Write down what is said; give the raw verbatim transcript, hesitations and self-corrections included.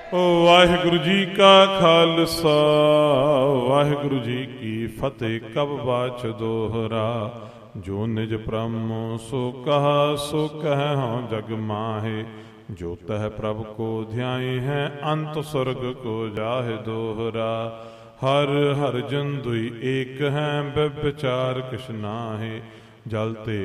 ਵਾਹਿਗੁਰੂ ਜੀ ਕਾ ਖਾਲਸਾ ਵਾਹਿਗੁਰੂ ਜੀ ਕੀ ਫਤਿਹ। ਕਬ ਬਾਚ ਦੋਹਰਾ ਜੋ ਨਿਜ ਬ੍ਰਹਮ ਸੋ ਕਹਾ ਸੋ ਕਹਿ ਹਉ ਜਗ ਮਾਹੇ। ਜੋ ਤਹ ਪ੍ਰਭ ਕੋ ਧਿਆਈ ਹੈ ਅੰਤ ਸੁਰਗ ਕੋ ਜਾਹਿ ਦੋਹਰਾ। ਹਰ ਹਰ ਜਨ ਦੁਈ ਏਕ ਹੈ ਬਿਵਿਚਾਰ ਕਿਛ ਨਾਹਿ। ਜਲ ਤੇ